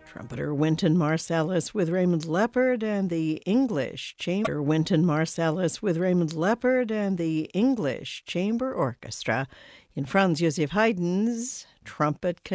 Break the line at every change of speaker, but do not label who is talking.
Trumpeter Wynton Marsalis with Raymond Leppard and the English Chamber. Wynton Marsalis with Raymond Leppard and the English Chamber Orchestra in Franz Josef Haydn's Trumpet